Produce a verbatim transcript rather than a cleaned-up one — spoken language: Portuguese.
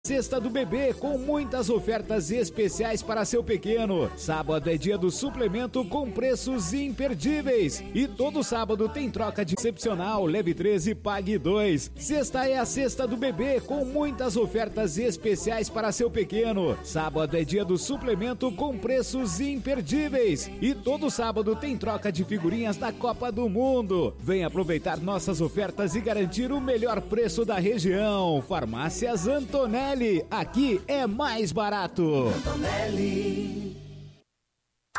Sexta do Bebê, com muitas ofertas especiais para seu pequeno. Sábado é dia do suplemento com preços imperdíveis. E todo sábado tem troca de excepcional, leve três e pague dois. Sexta é a Sexta do Bebê, com muitas ofertas especiais para seu pequeno. Sábado é dia do suplemento com preços imperdíveis. E todo sábado tem troca de figurinhas da Copa do Mundo. Venha aproveitar nossas ofertas e garantir o melhor preço da região. Farmácias Antonelli. Aqui é mais barato. Antonelli.